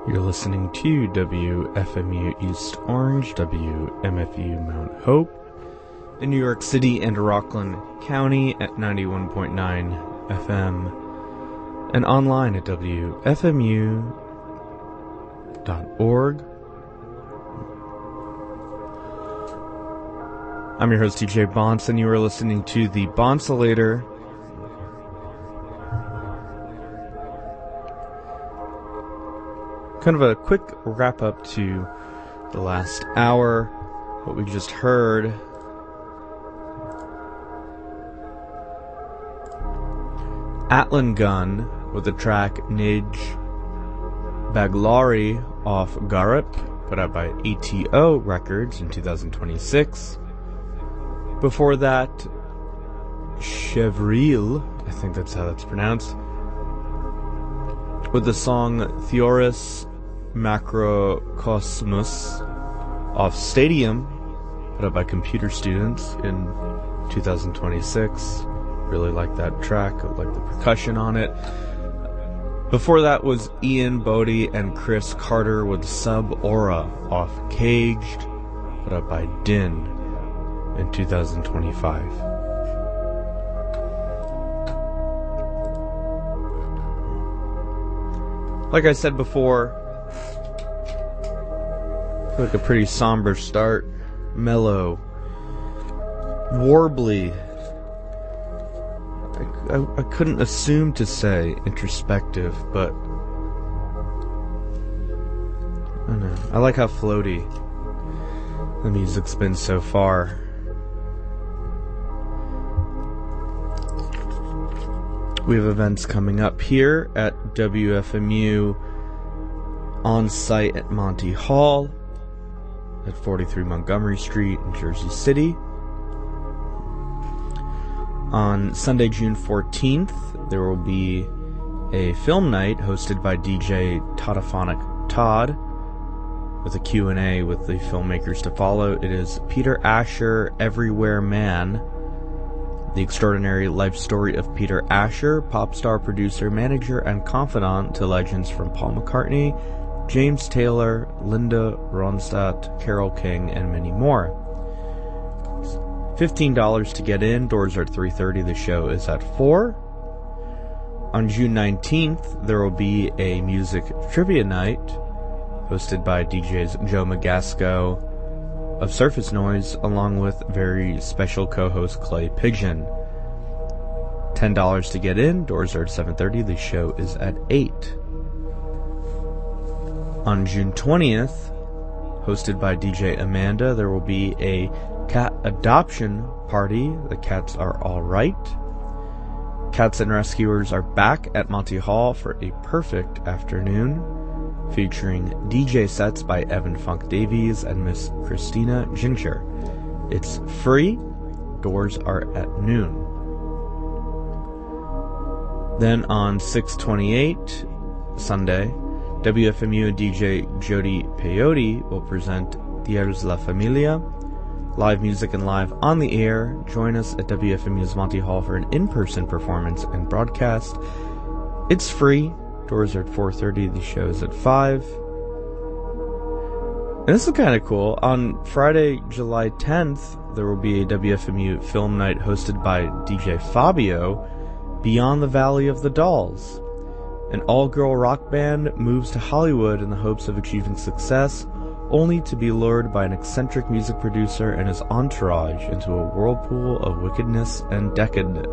You're listening to WFMU East Orange, WMFU Mount Hope, in New York City and Rockland County at 91.9 FM, and online at WFMU.org. I'm your host, TJ Bonce, and you are listening to the Bonsolator. Kind of a quick wrap-up to the last hour, what we just heard. Atlan Gun with the track Nij Baglari off Garip, put out by ATO Records in 2026. Before that, Chevril, I think that's how that's pronounced, with the song Theoris Macrocosmos off Stadium, put out by Computer Students in 2026. Really like that track. I like the percussion on it. Before that was Ian Bodie and Chris Carter with Sub Aura off Caged, put out by Din in 2025. Like I said before, like a pretty somber start, mellow, warbly. I couldn't assume to say introspective, but I don't know. I like how floaty the music's been so far. We have events coming up here at WFMU on site at Monty Hall at 43 Montgomery Street in Jersey City. On Sunday, June 14th, there will be a film night hosted by DJ Tautophonic Todd with a Q&A with the filmmakers to follow. It is Peter Asher, Everywhere Man, the extraordinary life story of Peter Asher, pop star, producer, manager, and confidant to legends from Paul McCartney, James Taylor, Linda Ronstadt, Carole King, and many more. $15 to get in. Doors are at 3:30. The show is at 4. On June 19th, there will be a music trivia night hosted by DJs Joe Magasco of Surface Noise, along with very special co-host Clay Pigeon. $10 to get in. Doors are at 7:30. The show is at 8. On June 20th, hosted by DJ Amanda, there will be a cat adoption party. The cats are all right. Cats and Rescuers are back at Monty Hall for a perfect afternoon, featuring DJ sets by Evan Funk Davies and Miss Christina Ginger. It's free. Doors are at noon. Then on 6/28, Sunday, WFMU DJ Jody Peyote will present Tierras La Familia, live music and live on the air. Join us at WFMU's Monty Hall for an in-person performance and broadcast. It's free. Doors are at 4:30. The show is at 5. And this is kind of cool. On Friday, July 10th, there will be a WFMU film night hosted by DJ Fabio, Beyond the Valley of the Dolls. An all-girl rock band moves to Hollywood in the hopes of achieving success, only to be lured by an eccentric music producer and his entourage into a whirlpool of wickedness and decadence.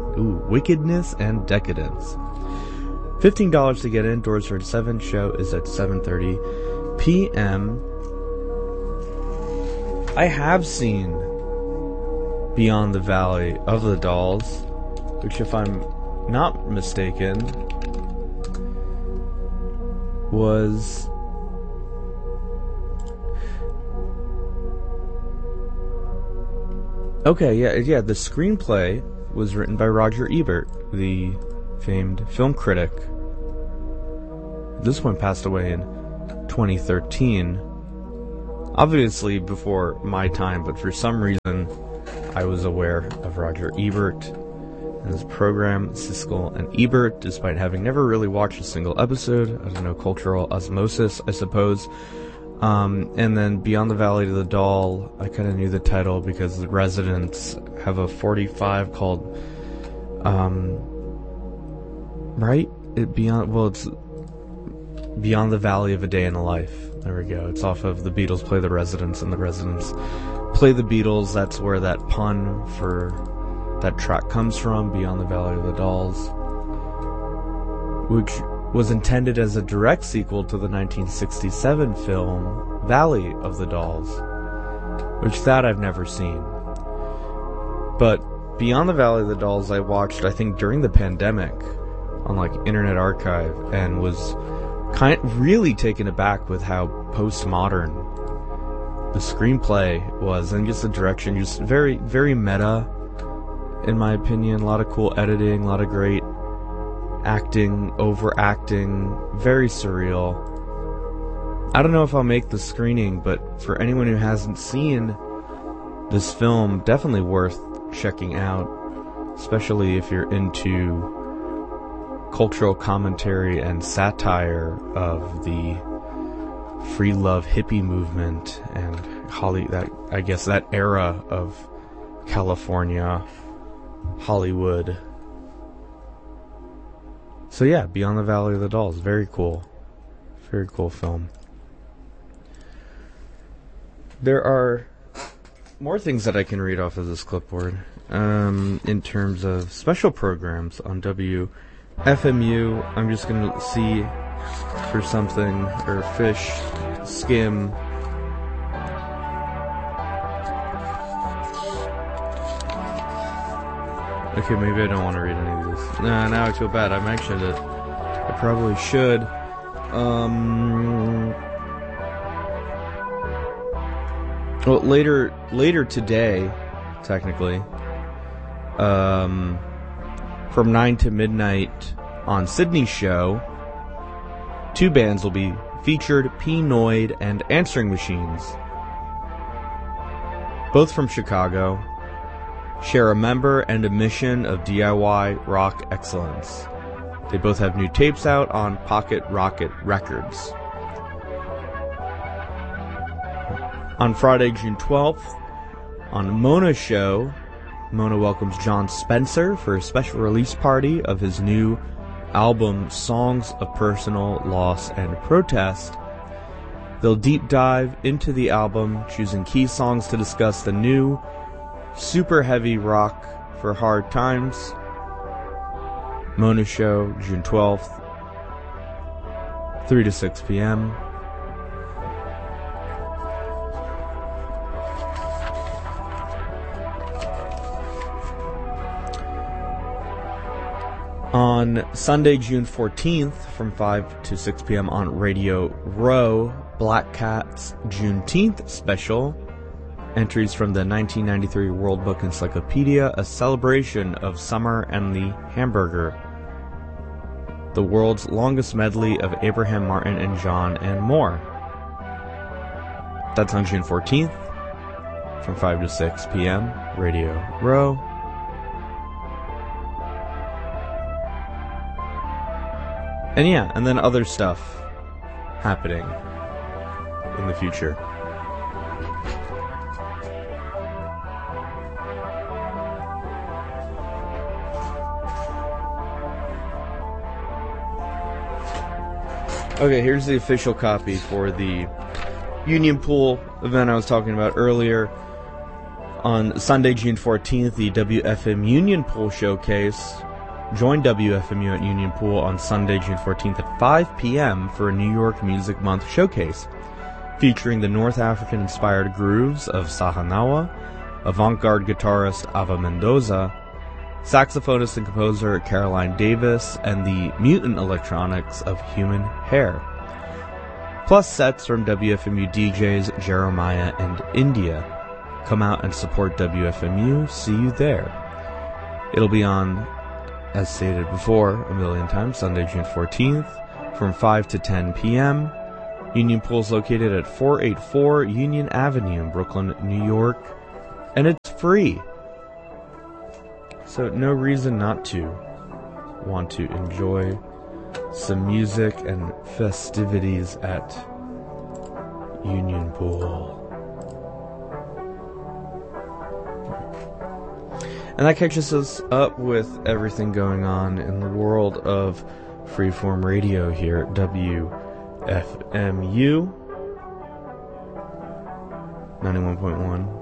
$15 to get in. Doors are at 7. Show is at 7:30 p.m. I have seen Beyond the Valley of the Dolls, which, if I'm not mistaken, was yeah, the screenplay was written by Roger Ebert, the famed film critic. This one passed away in 2013. Obviously before my time, but for some reason I was aware of Roger Ebert. in his program, Siskel and Ebert, despite having never really watched a single episode. I don't know, cultural osmosis, I suppose. And then Beyond the Valley of the Doll, I kind of knew the title because the Residents have a 45 called, right? It's Beyond the Valley of a Day in a Life. There we go. It's off of The Beatles Play the Residents, and the Residents play the Beatles. That's where that pun for that track comes from, Beyond the Valley of the Dolls, which was intended as a direct sequel to the 1967 film Valley of the Dolls, which that I've never seen. But Beyond the Valley of the Dolls I watched, I think, during the pandemic on like Internet Archive, and was really taken aback with how postmodern the screenplay was, and just the direction, just very, very meta, in my opinion. A lot of cool editing, a lot of great acting, overacting, very surreal. I don't know if I'll make the screening, but for anyone who hasn't seen this film, definitely worth checking out, especially if you're into cultural commentary and satire of the free love hippie movement and that era of California, Hollywood. So yeah, Beyond the Valley of the Dolls, very cool film. There are more things that I can read off of this clipboard in terms of special programs on WFMU. I'm just gonna see for something, or skim. Okay, maybe I don't want to read any of this. Nah, now I feel bad. I probably should. Well, later today, technically, from 9 to midnight on Sydney's show, two bands will be featured, P-Noid and Answering Machines. Both from Chicago, share a member and a mission of DIY rock excellence. They both have new tapes out on Pocket Rocket Records. On Friday, June 12th, on Mona's show, Mona welcomes John Spencer for a special release party of his new album, Songs of Personal Loss and Protest. They'll deep dive into the album, choosing key songs to discuss the new super heavy rock for hard times. Mona show, June 12th, 3 to 6 p.m. On Sunday, June 14th, from 5 to 6 p.m. on Radio Row, Black Cat's Juneteenth special. Entries from the 1993 World Book Encyclopedia, a celebration of summer and the hamburger. The world's longest medley of Abraham Martin and John and more. That's on June 14th, from 5 to 6 p.m., Radio Row. And yeah, and then other stuff happening in the future. Okay, here's the official copy for the Union Pool event I was talking about earlier. On Sunday, June 14th, the WFM Union Pool Showcase. Join WFMU at Union Pool on Sunday, June 14th at 5 p.m. for a New York Music Month showcase, featuring the North African-inspired grooves of Sahanawa, avant-garde guitarist Ava Mendoza, saxophonist and composer Caroline Davis, and the mutant electronics of Human Hair. Plus sets from WFMU DJs Jeremiah and India. Come out and support WFMU. See you there. It'll be on, as stated before a million times, Sunday, June 14th, from 5 to 10 p.m. Union Pool is located at 484 Union Avenue in Brooklyn, New York, and it's free. So no reason not to want to enjoy some music and festivities at Union Pool. And that catches us up with everything going on in the world of freeform radio here at WFMU 91.1.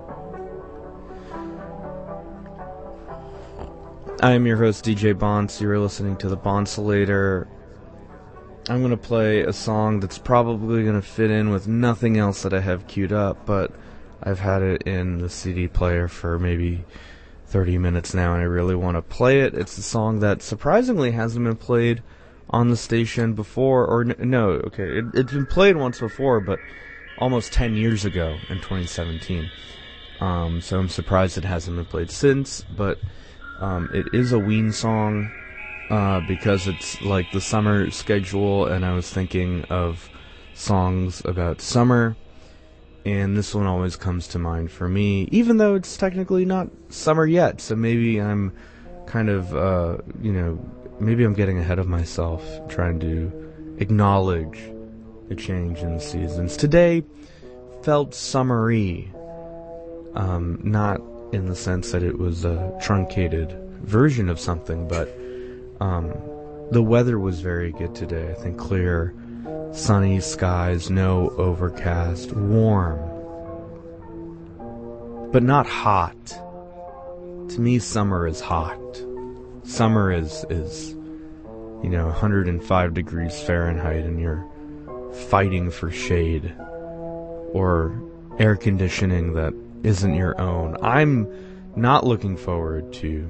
I am your host, DJ Bonce. You're listening to the Bonsolator. I'm going to play a song that's probably going to fit in with nothing else that I have queued up, but I've had it in the CD player for maybe 30 minutes now, and I really want to play it. It's a song that surprisingly hasn't been played on the station before, or it's been played once before, but almost 10 years ago in 2017. So I'm surprised it hasn't been played since, but it is a Ween song because it's like the summer schedule, and I was thinking of songs about summer, and this one always comes to mind for me, even though it's technically not summer yet, so maybe I'm kind of, maybe I'm getting ahead of myself, trying to acknowledge the change in the seasons. Today felt summery, not in the sense that it was a truncated version of something, but the weather was very good today. I think clear, sunny skies, no overcast, warm, but not hot. To me, summer is hot. Summer is 105 degrees Fahrenheit, and you're fighting for shade or air conditioning that isn't your own. I'm not looking forward to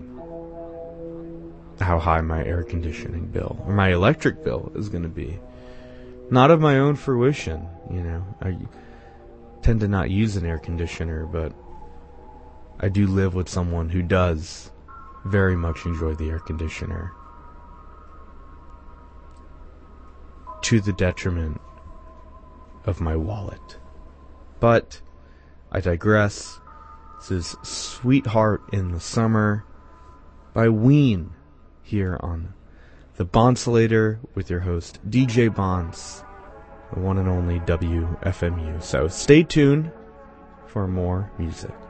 how high my air conditioning bill or my electric bill is going to be. Not of my own fruition, I tend to not use an air conditioner, but I do live with someone who does very much enjoy the air conditioner, to the detriment of my wallet. But I digress. This is Sweetheart in the Summer by Ween here on the Bonsolator with your host, DJ Bonce, the one and only WFMU. So stay tuned for more music.